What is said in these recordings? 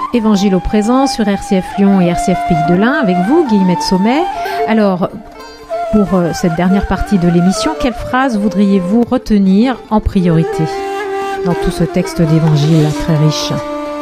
Évangile au présent sur RCF Lyon et RCF Pays de l'Ain avec vous, Guillemette Sommet. Alors, pour cette dernière partie de l'émission, quelle phrase voudriez-vous retenir en priorité dans tout ce texte d'évangile très riche?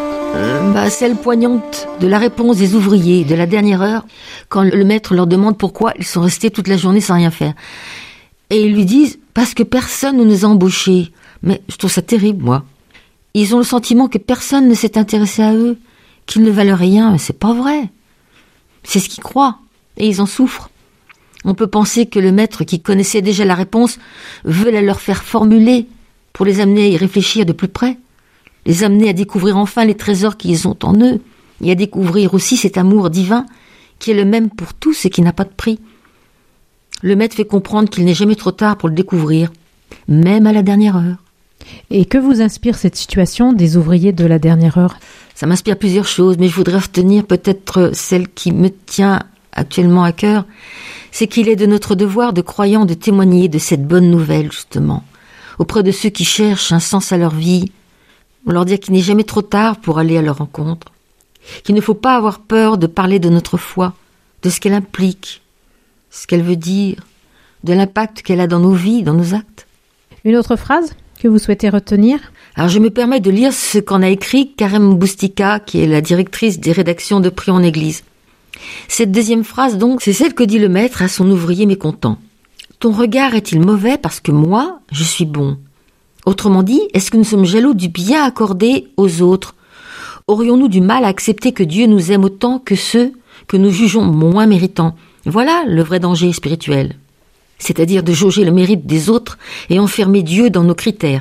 Celle poignante de la réponse des ouvriers de la dernière heure, quand le maître leur demande pourquoi ils sont restés toute la journée sans rien faire. Et ils lui disent « parce que personne ne nous a embauchés ». Mais je trouve ça terrible, moi. Ils ont le sentiment que personne ne s'est intéressé à eux, qu'ils ne valent rien, mais c'est pas vrai. C'est ce qu'ils croient, et ils en souffrent. On peut penser que le maître, qui connaissait déjà la réponse, veut la leur faire formuler pour les amener à y réfléchir de plus près, les amener à découvrir enfin les trésors qu'ils ont en eux, et à découvrir aussi cet amour divin qui est le même pour tous et qui n'a pas de prix. Le maître fait comprendre qu'il n'est jamais trop tard pour le découvrir, même à la dernière heure. Et que vous inspire cette situation des ouvriers de la dernière heure? Ça m'inspire plusieurs choses, mais je voudrais retenir peut-être celle qui me tient actuellement à cœur. C'est qu'il est de notre devoir de croyants de témoigner de cette bonne nouvelle, justement, auprès de ceux qui cherchent un sens à leur vie. On leur dit qu'il n'est jamais trop tard pour aller à leur rencontre, qu'il ne faut pas avoir peur de parler de notre foi, de ce qu'elle implique, ce qu'elle veut dire, de l'impact qu'elle a dans nos vies, dans nos actes. Une autre phrase que vous souhaitez retenir? Alors je me permets de lire ce qu'en a écrit Carême Boustika, qui est la directrice des rédactions de Prions en Église. Cette deuxième phrase, donc, c'est celle que dit le maître à son ouvrier mécontent. « Ton regard est-il mauvais parce que moi, je suis bon ?» Autrement dit, est-ce que nous sommes jaloux du bien accordé aux autres? Aurions-nous du mal à accepter que Dieu nous aime autant que ceux que nous jugeons moins méritants? Voilà le vrai danger spirituel. C'est-à-dire de jauger le mérite des autres et enfermer Dieu dans nos critères.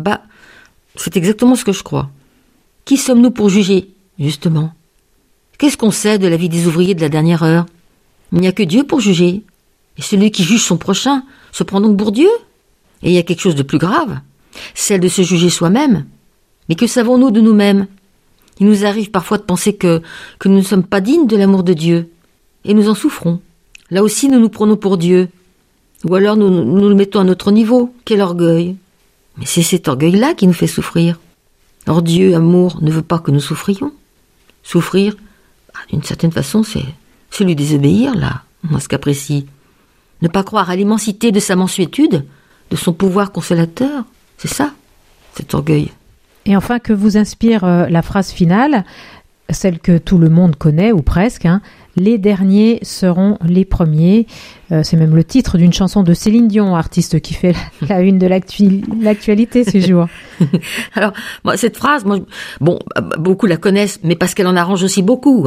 C'est exactement ce que je crois. Qui sommes-nous pour juger, justement? Qu'est-ce qu'on sait de la vie des ouvriers de la dernière heure? Il n'y a que Dieu pour juger. Et celui qui juge son prochain se prend donc pour Dieu? Et il y a quelque chose de plus grave, celle de se juger soi-même. Mais que savons-nous de nous-mêmes? Il nous arrive parfois de penser que nous ne sommes pas dignes de l'amour de Dieu. Et nous en souffrons. Là aussi, nous nous prenons pour Dieu. Ou alors nous le mettons à notre niveau. Quel orgueil! Mais c'est cet orgueil-là qui nous fait souffrir. Or Dieu, amour, ne veut pas que nous souffrions. Souffrir, d'une certaine façon, c'est lui désobéir, là, dans ce cas précis. Ne pas croire à l'immensité de sa mansuétude, de son pouvoir consolateur, c'est ça, cet orgueil. Et enfin, que vous inspire la phrase finale, celle que tout le monde connaît, ou presque, les derniers seront les premiers. C'est même le titre d'une chanson de Céline Dion, artiste qui fait la une de l'actualité ces jours. Alors, cette phrase, beaucoup la connaissent, mais parce qu'elle en arrange aussi beaucoup,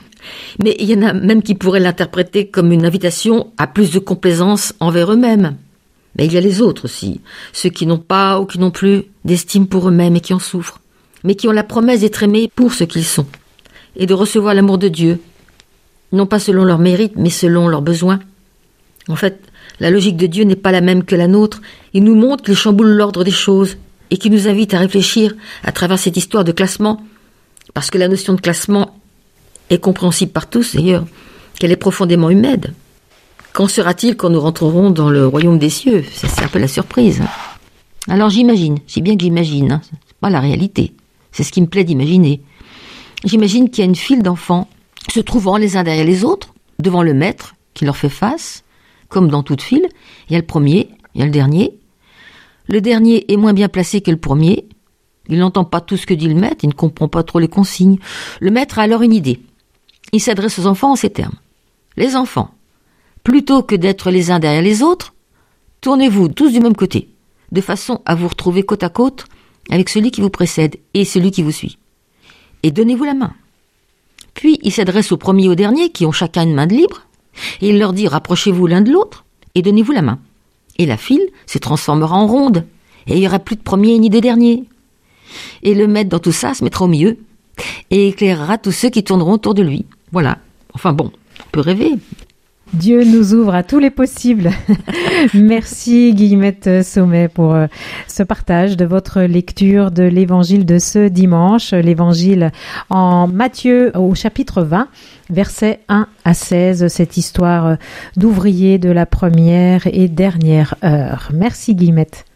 Mais il y en a même qui pourraient l'interpréter comme une invitation à plus de complaisance envers eux-mêmes. Mais il y a les autres aussi, ceux qui n'ont pas ou qui n'ont plus d'estime pour eux-mêmes et qui en souffrent, mais qui ont la promesse d'être aimés pour ce qu'ils sont, et de recevoir l'amour de Dieu, non pas selon leur mérite, mais selon leurs besoins. En fait, la logique de Dieu n'est pas la même que la nôtre. Il nous montre qu'il chamboule l'ordre des choses et qu'il nous invite à réfléchir à travers cette histoire de classement, parce que la notion de classement est compréhensible par tous, d'ailleurs, qu'elle est profondément humaine. Qu'en sera-t-il quand nous rentrerons dans le royaume des cieux? C'est un peu la surprise. Alors j'imagine, c'est bien que j'imagine, c'est pas la réalité, c'est ce qui me plaît d'imaginer. J'imagine qu'il y a une file d'enfants se trouvant les uns derrière les autres, devant le maître qui leur fait face, comme dans toute file. Il y a le premier, il y a le dernier. Le dernier est moins bien placé que le premier. Il n'entend pas tout ce que dit le maître, il ne comprend pas trop les consignes. Le maître a alors une idée. Il s'adresse aux enfants en ces termes. Les enfants, plutôt que d'être les uns derrière les autres, tournez-vous tous du même côté, de façon à vous retrouver côte à côte avec celui qui vous précède et celui qui vous suit. Et donnez-vous la main. Puis il s'adresse au premier et au dernier, qui ont chacun une main de libre, et il leur dit « rapprochez-vous l'un de l'autre et donnez-vous la main ». Et la file se transformera en ronde, et il n'y aura plus de premier ni de dernier. Et le maître dans tout ça se mettra au milieu, et éclairera tous ceux qui tourneront autour de lui. Voilà. Enfin bon, on peut rêver. Dieu nous ouvre à tous les possibles. Merci Guillemette Sommet pour ce partage de votre lecture de l'évangile de ce dimanche, l'évangile en Matthieu au chapitre 20, versets 1 à 16, cette histoire d'ouvrier de la première et dernière heure. Merci Guillemette.